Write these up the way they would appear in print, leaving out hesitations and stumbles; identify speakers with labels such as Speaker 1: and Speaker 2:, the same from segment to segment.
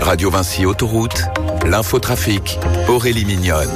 Speaker 1: Radio Vinci Autoroute, l'infotrafic, Aurélie Mignonne.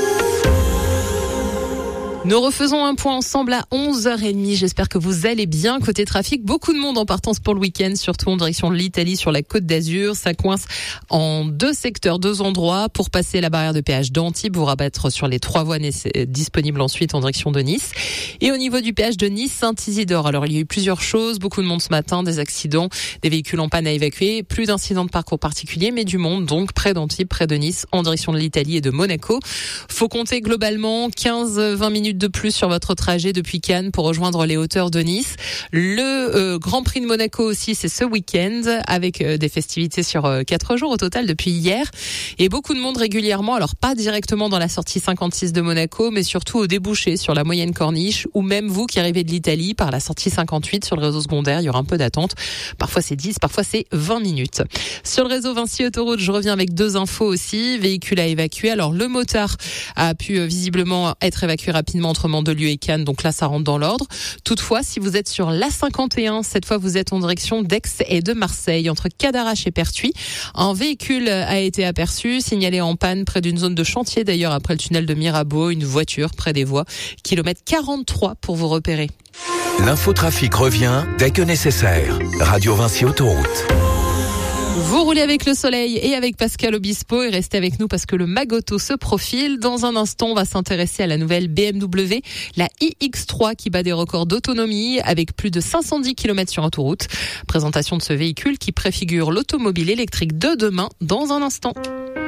Speaker 2: Nous refaisons un point ensemble à 11h30. J'espère que vous allez bien. Côté trafic, beaucoup de monde en partance pour le week-end, surtout en direction de l'Italie sur la Côte d'Azur. Ça coince en deux secteurs, deux endroits. Pour passer la barrière de péage d'Antibes, vous rabattre sur les 3 voies disponibles ensuite en direction de Nice. Et au niveau du péage de Nice, Saint-Isidore. Alors, il y a eu plusieurs choses. Beaucoup de monde ce matin, des accidents, des véhicules en panne à évacuer. Plus d'incidents de parcours particuliers, mais du monde, donc près d'Antibes, près de Nice, en direction de l'Italie et de Monaco. Faut compter globalement 15-20 minutes de plus sur votre trajet depuis Cannes pour rejoindre les hauteurs de Nice. Le Grand Prix de Monaco aussi, c'est ce week-end avec des festivités sur 4 jours au total depuis hier. Et beaucoup de monde régulièrement, alors pas directement dans la sortie 56 de Monaco, mais surtout au débouché sur la moyenne corniche ou même vous qui arrivez de l'Italie par la sortie 58 sur le réseau secondaire. Il y aura un peu d'attente. Parfois c'est 10, parfois c'est 20 minutes. Sur le réseau Vinci Autoroute, je reviens avec 2 infos aussi. Véhicule à évacuer. Alors le motard a pu visiblement être évacué rapidement entre Mandelieu et Cannes, donc là ça rentre dans l'ordre. Toutefois, si vous êtes sur l'A51, cette fois vous êtes en direction d'Aix et de Marseille, entre Cadarache et Pertuis. Un véhicule a été aperçu, signalé en panne près d'une zone de chantier d'ailleurs après le tunnel de Mirabeau, une voiture près des voies, kilomètre 43 pour vous repérer.
Speaker 1: L'infotrafic revient dès que nécessaire. Radio Vinci Autoroute.
Speaker 2: Vous roulez avec le soleil et avec Pascal Obispo et restez avec nous parce que le Magoto se profile. Dans un instant, on va s'intéresser à la nouvelle BMW, la iX3 qui bat des records d'autonomie avec plus de 510 km sur autoroute. Présentation de ce véhicule qui préfigure l'automobile électrique de demain dans un instant.